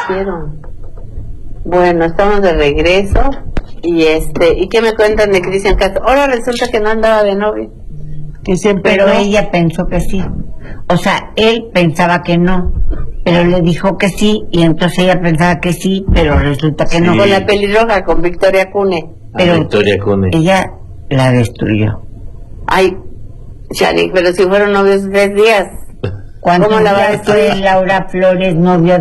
hicieron. Bueno, estamos de regreso y ¿qué me cuentan de Cristian Castro? Ahora resulta que no andaba de novio. Que siempre pero no. ella pensó que sí. O sea, él pensaba que no, pero le dijo que sí, y entonces ella pensaba que sí, pero resulta que no. Con la pelirroja, con Victoria Cune. Pero Victoria Cune. ella la destruyó. Ay, Shari, pero si fueron novios 3 días. ¿Cómo la va a destruir? Fue Laura Flores novia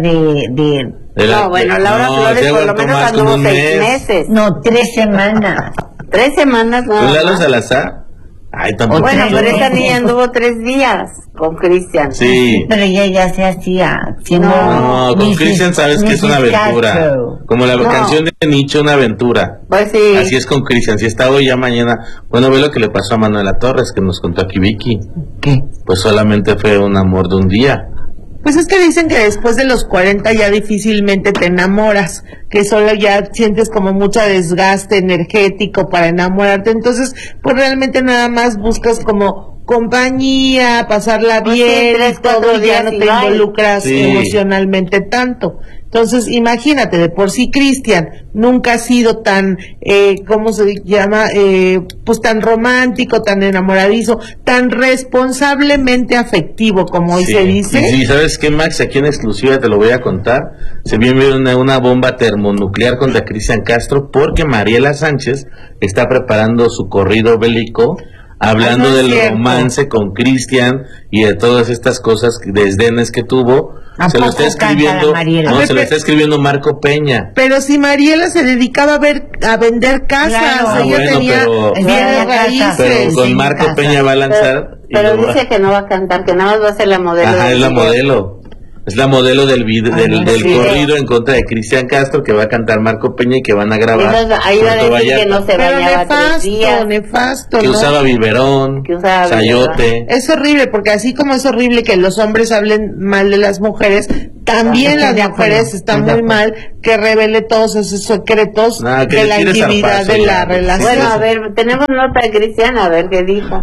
de No, bueno, Laura Flores por lo menos anduvo 6 meses. No, 3 semanas. 3 semanas, no. Lalo Salazar? Ay, tampoco. Bueno, pero esa niña anduvo 3 días con Cristian. Sí. Pero ella ya se hacía. No, con Cristian sabes que es una aventura. Castro. Como la canción de Nicho, una aventura. Pues sí. Así es con Cristian. Si está hoy, ya mañana. Bueno, ve lo que le pasó a Manuela Torres, que nos contó aquí Vicky. ¿Qué? Pues solamente fue un amor de un día. Pues es que dicen que después de los 40 ya difícilmente te enamoras, que solo ya sientes como mucho desgaste energético para enamorarte, entonces pues realmente nada más buscas como compañía, pasarla Pues bien, sí, 3, y todo, 4 ya días no y te bye. involucras Sí. emocionalmente tanto. Entonces, imagínate, de por sí Cristian nunca ha sido tan, ¿cómo se llama? Pues tan romántico, tan enamoradizo, tan responsablemente afectivo, como hoy se dice. Sí, ¿sabes qué, Max? Aquí en exclusiva te lo voy a contar. Se viene una bomba termonuclear contra Cristian Castro porque Mariela Sánchez está preparando su corrido bélico hablando no es del cierto. romance con Cristian y de todas estas cosas, desdenes que tuvo. ¿A Se lo poco está canta escribiendo, la Mariela? no, se lo está escribiendo Marco Peña. Pero si Mariela se dedicaba a vender casas, Claro. ella Bueno, tenía pero- bienes raíces. Pero con sí, Marco casa. Peña va a lanzar. Pero dice que no va a cantar, que nada más va a ser la modelo. Ajá, del es la video. modelo. Es la modelo del sí. corrido en contra de Cristian Castro, que va a cantar Marco Peña y que van a grabar. Entonces, ahí va a Puerto decir que Vallarta, no se Pero bañaba 3 días. nefasto, que ¿no? usaba biberón, Que usaba sayote. Es horrible, porque así como es horrible que los hombres hablen mal de las mujeres, también Estoy las de acuerdo, mujeres están estoy de muy acuerdo. mal que revele todos esos secretos Nada, que de le la tires intimidad zarpazo de ya, la pues. relación. Bueno, a ver, tenemos nota de Cristian, a ver qué dijo.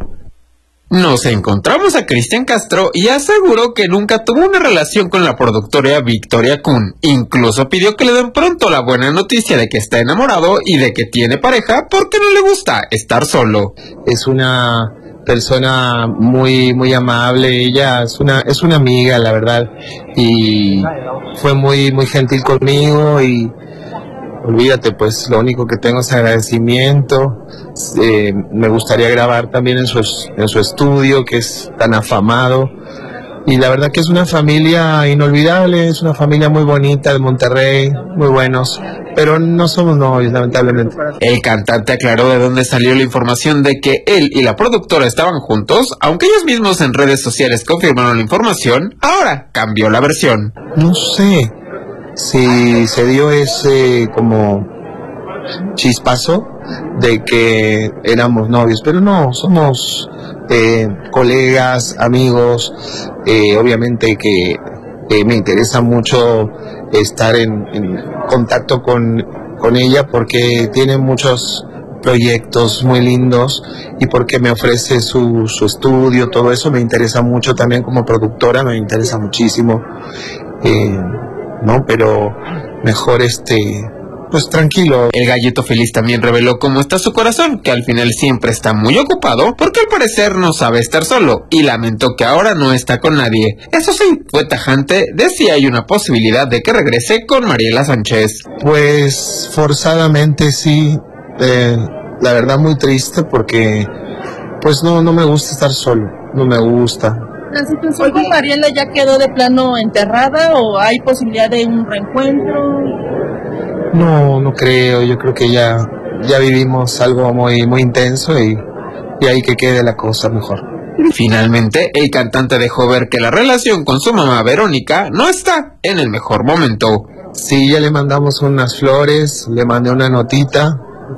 Nos encontramos a Cristian Castro y aseguró que nunca tuvo una relación con la productora Victoria Kun. Incluso pidió que le den pronto la buena noticia de que está enamorado y de que tiene pareja porque no le gusta estar solo. Es una persona muy amable, ella es una amiga, la verdad, y fue muy gentil conmigo y olvídate, pues lo único que tengo es agradecimiento. Me gustaría grabar también en su estudio, que es tan afamado, y la verdad que es una familia inolvidable, es una familia muy bonita de Monterrey, muy buenos, pero no somos novios, lamentablemente. El cantante aclaró de dónde salió la información de que él y la productora estaban juntos, aunque ellos mismos en redes sociales confirmaron la información. Ahora cambió la versión. No sé si se dio ese como chispazo de que éramos novios, pero no, somos colegas, amigos. Obviamente que me interesa mucho estar en contacto con ella porque tiene muchos proyectos muy lindos y porque me ofrece su estudio, todo eso me interesa mucho también como productora, me interesa muchísimo. No, pero mejor pues tranquilo. El gallito feliz también reveló cómo está su corazón, que al final siempre está muy ocupado porque al parecer no sabe estar solo y lamentó que ahora no está con nadie. Eso sí, fue tajante de si hay una posibilidad de que regrese con Mariela Sánchez. Pues forzadamente sí, la verdad muy triste porque pues no me gusta estar solo, no me gusta. ¿La situación con Mariela ya quedó de plano enterrada o hay posibilidad de un reencuentro? No creo, yo creo que ya vivimos algo muy intenso y ahí que quede la cosa mejor. Finalmente, el cantante dejó ver que la relación con su mamá Verónica no está en el mejor momento. Sí, ya le mandamos unas flores, le mandé una notita,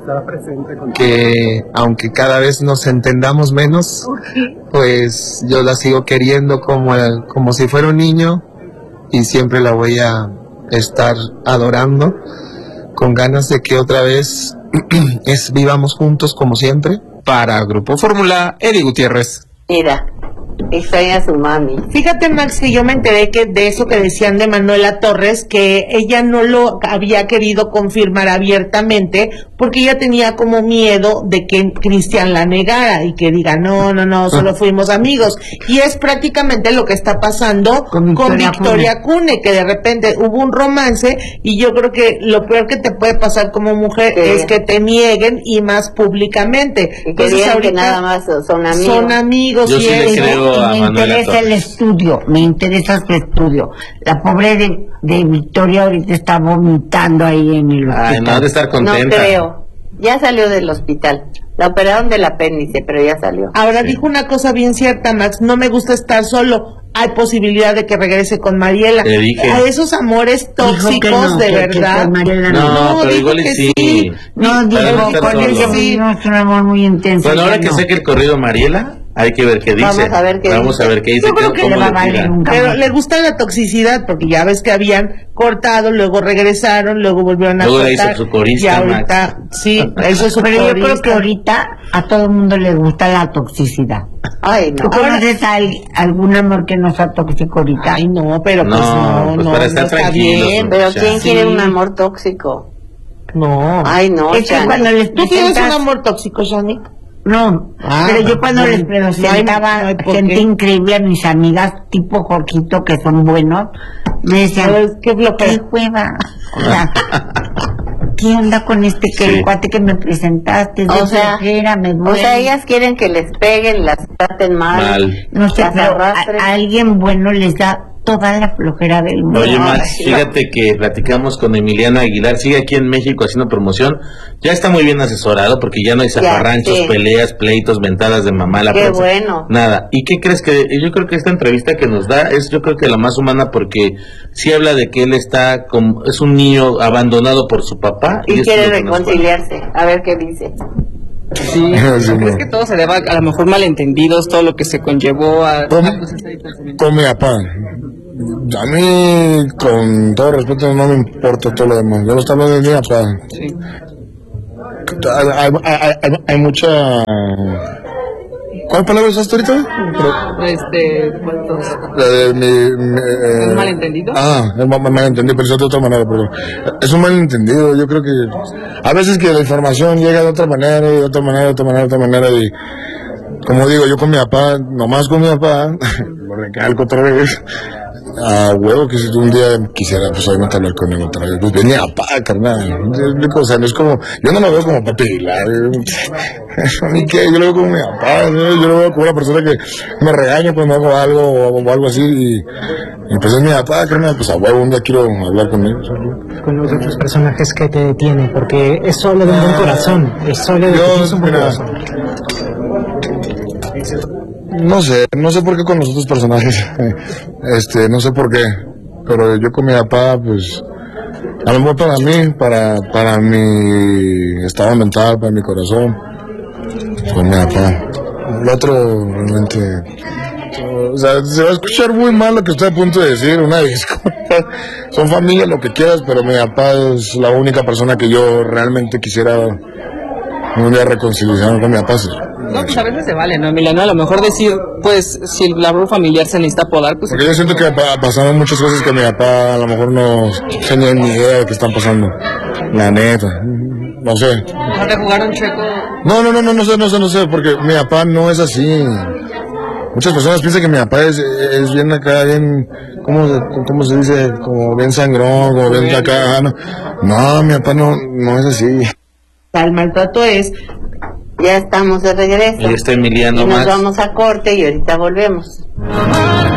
que aunque cada vez nos entendamos menos, pues yo la sigo queriendo como si fuera un niño y siempre la voy a estar adorando, con ganas de que otra vez vivamos juntos como siempre. Para Grupo Fórmula, Eddie Gutiérrez. Mira, extraña a su mami. Fíjate, Max, que yo me enteré que de eso que decían de Manuela Torres, que ella no lo había querido confirmar abiertamente porque ella tenía como miedo de que Cristian la negara y que diga, no, solo fuimos amigos. Y es prácticamente lo que está pasando con Victoria Cune, que de repente hubo un romance y yo creo que lo peor que te puede pasar como mujer es que te nieguen y más públicamente. Y que digan que nada más son amigos. Son amigos. Yo sí le creo a me Manuela interesa el Torres. estudio, me interesa su estudio. La pobre de Victoria ahorita está vomitando ahí en el hospital. Ay, no ha de estar No contenta. creo. Ya salió del hospital. La operaron del apéndice, pero ya salió. Ahora dijo una cosa bien cierta, Max, no me gusta estar solo. Hay posibilidad de que regrese con Mariela. Te dije. A esos amores Dijo tóxicos, que no, de que verdad. con Mariela No, pero dijo igual y que sí. No, Para digo, no estar con ella solo. vivimos un amor muy intenso. Bueno, ahora ya que no. saque el corrido Mariela, hay que ver qué dice. Vamos a ver qué dice. Yo creo que cómo le va a le valer tira. un Pero cambio. le gusta la toxicidad, porque ya ves que habían cortado, luego regresaron, luego volvieron a Luego la cortar. hizo su corista, y ahorita, sí, eso es su Pero yo creo corista. que ahorita a todo el mundo le gusta la toxicidad. Ay, no. ¿Tú conoces a algún amor que no sea tóxico ahorita? Ay, no, pero pues No, pues para estar está tranquilos, bien. ¿no? Pero Ya. ¿quién quiere Sí. un amor tóxico? No. Ay, no, Es que Shani. cuando les ¿Tú tienes un presentas... amor tóxico, Shani? No, pero yo cuando les presentaba no hay por gente qué. increíble a mis amigas, tipo Jorgito, que son buenos, me decían, ¿Sabes qué flojera? qué hueva. O sea, ¿qué onda con este que Sí. cuate que me presentaste? Es de O sea, flojera, me O duele. sea, ellas quieren que les peguen, las traten mal. No sé, las pero arrastren. a alguien bueno les da toda la flojera del mundo. Oye, No, Max, sí. fíjate que platicamos con Emiliano Aguilar, sigue aquí en México haciendo promoción, ya está muy bien asesorado porque ya no hay zafarranchos, sí. peleas, pleitos, mentadas de mamá a la Qué prensa. bueno. Nada. ¿Y qué crees que? Yo creo que esta entrevista que nos da es, yo creo que la más humana porque sí habla de que él está como, es un niño abandonado por su papá. Y eso quiere es lo que nos reconciliarse. A ver qué dice. Sí, ¿no crees que todo se deba a lo mejor malentendidos, todo lo que se conllevó a ¿Cómo? a proceso de pensamiento? Con mi papá. A mí, con todo respeto, no me importa todo lo demás. Yo lo estoy hablando de mi papá. Sí. Hay mucha... ¿Cuál palabra usaste ahorita? Pues, La de ¿un malentendido? Es un malentendido, pero es de otra manera, perdón. Es un malentendido, yo creo que a veces que la información llega de otra manera, y de otra manera, de otra manera, de otra manera, y como digo, yo con mi papá, nomás con mi papá, lo recalco otra vez, a huevo que si un día quisiera, pues obviamente hablar con él otra vez, pues venía papá, carnal, o sea, no es como, yo no lo veo como papi Aguilar, a mí qué, yo lo veo como mi papá, ¿no? Yo lo veo como una persona que me regaña cuando hago algo o algo así, y pues es mi papá, carnal, pues a huevo un día quiero hablar con él. Con los otros personajes que te tiene, porque es solo de un buen corazón, es solo de que tienes un buen mira, corazón. no sé por qué con los otros personajes, no sé por qué, pero yo con mi papá, pues, a lo mejor para mí, para mi estado mental, para mi corazón, con mi papá. El otro, realmente, o sea, se va a escuchar muy mal lo que estoy a punto de decir, una disculpa, son familia, lo que quieras, pero mi papá es la única persona que yo realmente quisiera un día reconciliarme con mi papá. No, pues a veces se vale, ¿no, Emiliano? A lo mejor decir, pues, si el árbol familiar se necesita podar, pues... Porque yo siento que pasaron muchas cosas que mi papá a lo mejor no tenía ni idea de que están pasando. La neta. No sé. ¿No te jugaron chueco? No sé, porque mi papá no es así. Muchas personas piensan que mi papá es bien acá, bien, ¿cómo se dice? Como bien sangrón, como bien acá. No, mi papá no es así. El maltrato es... Ya estamos de regreso. Ahí está Emiliano Y nos Max. vamos a corte y ahorita volvemos.